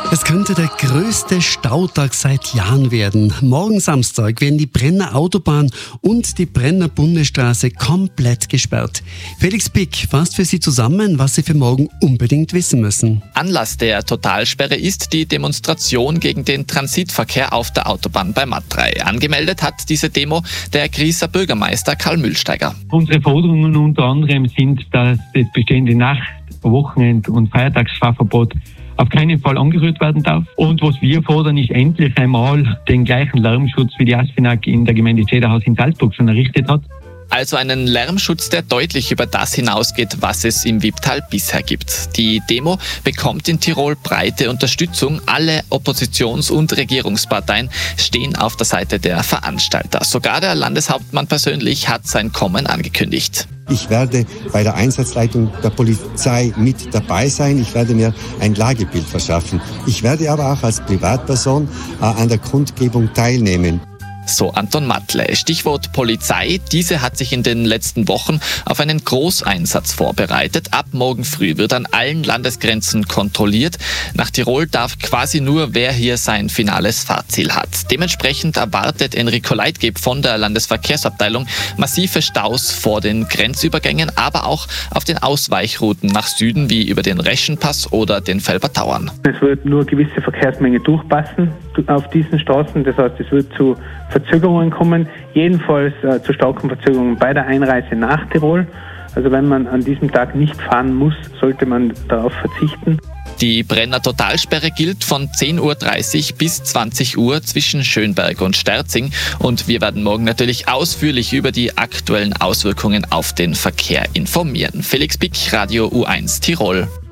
Es könnte der größte Stautag seit Jahren werden. Morgen Samstag werden die Brenner Autobahn und die Brenner Bundesstraße komplett gesperrt. Felix Pick fasst für Sie zusammen, was Sie für morgen unbedingt wissen müssen. Anlass der Totalsperre ist die Demonstration gegen den Transitverkehr auf der Autobahn bei Matthrei. Angemeldet hat diese Demo der Grieser Bürgermeister Karl Mühlsteiger. Unsere Forderungen unter anderem sind, dass das bestehende Nacht-, Wochenend- und Feiertagsfahrverbot auf keinen Fall angerührt werden darf. Und was wir fordern, ist endlich einmal den gleichen Lärmschutz, wie die ASFINAG in der Gemeinde Zederhaus in Salzburg schon errichtet hat. Also einen Lärmschutz, der deutlich über das hinausgeht, was es im Wipptal bisher gibt. Die Demo bekommt in Tirol breite Unterstützung. Alle Oppositions- und Regierungsparteien stehen auf der Seite der Veranstalter. Sogar der Landeshauptmann persönlich hat sein Kommen angekündigt. Ich werde bei der Einsatzleitung der Polizei mit dabei sein. Ich werde mir ein Lagebild verschaffen. Ich werde aber auch als Privatperson an der Kundgebung teilnehmen. So Anton Mattle. Stichwort Polizei. Diese hat sich in den letzten Wochen auf einen Großeinsatz vorbereitet. Ab morgen früh wird an allen Landesgrenzen kontrolliert. Nach Tirol darf quasi nur, wer hier sein finales Fahrziel hat. Dementsprechend erwartet Enrico Leitgeb von der Landesverkehrsabteilung massive Staus vor den Grenzübergängen, aber auch auf den Ausweichrouten nach Süden wie über den Reschenpass oder den Felbertauern. Es wird nur gewisse Verkehrsmenge durchpassen auf diesen Straßen. Das heißt, es wird zu Verzögerungen kommen, jedenfalls zu starken Verzögerungen bei der Einreise nach Tirol. Also wenn man an diesem Tag nicht fahren muss, sollte man darauf verzichten. Die Brenner Totalsperre gilt von 10.30 Uhr bis 20 Uhr zwischen Schönberg und Sterzing. Und wir werden morgen natürlich ausführlich über die aktuellen Auswirkungen auf den Verkehr informieren. Felix Pick, Radio U1 Tirol.